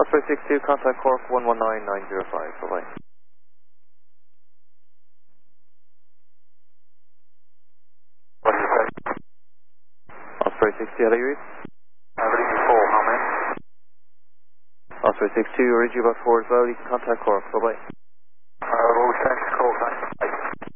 Osprey 62, contact Cork 119905. Bye-bye. What did you say? Osprey 60, how do you read? Reading 4, how many? Osprey 62, read you about 4 as well. You can contact Cork. Bye-bye.